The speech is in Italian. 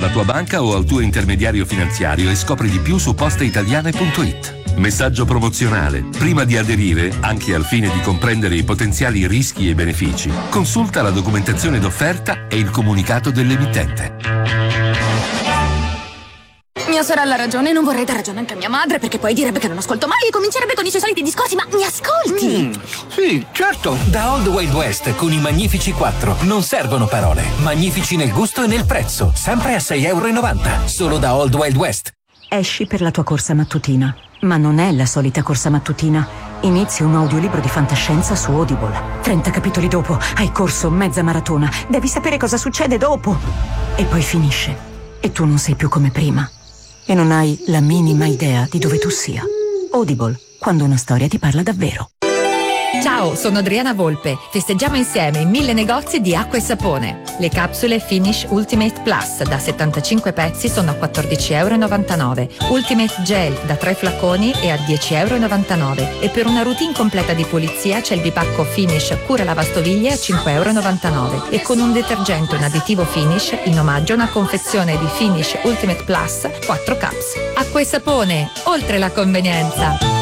alla tua banca o al tuo intermediario finanziario e scopri di più su posteitaliane.it. Messaggio promozionale. Prima di aderire, anche al fine di comprendere i potenziali rischi e benefici, consulta la documentazione d'offerta e il comunicato dell'emittente. Mia sorella ha ragione, non vorrei dar ragione anche a mia madre, perché poi direbbe che non ascolto mai e comincerebbe con i suoi soliti discorsi, ma mi ascolti? Sì, certo. Da Old Wild West con i Magnifici 4 non servono parole. Magnifici nel gusto e nel prezzo, sempre a €6,90. Solo da Old Wild West. Esci per la tua corsa mattutina, ma non è la solita corsa mattutina. Inizi un audiolibro di fantascienza su Audible. 30 capitoli dopo hai corso mezza maratona. Devi sapere cosa succede dopo. E poi finisce. E tu non sei più come prima. E non hai la minima idea di dove tu sia. Audible, quando una storia ti parla davvero. Ciao, sono Adriana Volpe. Festeggiamo insieme in 1000 negozi di acqua e sapone. Le capsule Finish Ultimate Plus da 75 pezzi sono a €14,99. Ultimate Gel da 3 flaconi è a €10,99. E per una routine completa di pulizia c'è il bipacco Finish Cura lavastoviglie a €5,99. E con un detergente e un additivo Finish, in omaggio una confezione di Finish Ultimate Plus 4 caps. Acqua e sapone, oltre la convenienza.